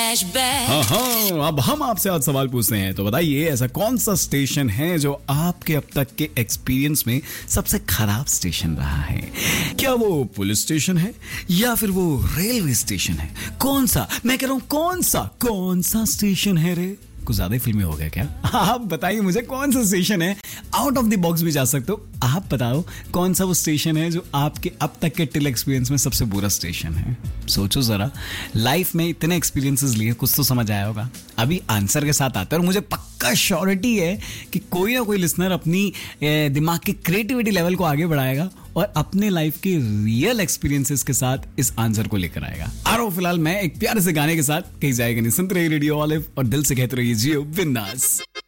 हाँ, अब हम आपसे आज सवाल पूछते हैं, तो बताइए ऐसा कौन सा स्टेशन है जो आपके अब तक के एक्सपीरियंस में सबसे खराब स्टेशन रहा है? क्या वो पुलिस स्टेशन है या फिर वो रेलवे स्टेशन है? कौन सा, मैं कह रहा हूं कौन सा स्टेशन है रे? कुछ ज्यादा ही फिल्मी हो गया क्या? आप बताइए मुझे कौन सा स्टेशन है। आउट ऑफ द बॉक्स भी जा सकते हो। आप बताओ कौन सा वो स्टेशन है जो आपके अब तक के टिल एक्सपीरियंस में सबसे बुरा स्टेशन है। सोचो जरा, लाइफ में इतने एक्सपीरियंसेस लिए, कुछ तो समझ आया होगा। अभी आंसर के साथ आता है और मुझे पक्का श्योरिटी है कि कोई ना कोई लिसनर अपनी दिमाग की क्रिएटिविटी लेवल को आगे बढ़ाएगा और अपने लाइफ के रियल एक्सपीरियंसेस के साथ इस आंसर को लेकर आएगा। और फिलहाल मैं एक प्यारे से गाने के साथ कहीं जाएगा नहीं, सुनते रहिए रेडियो ऑलिव और दिल से कहते रहिए जियो बिंदास।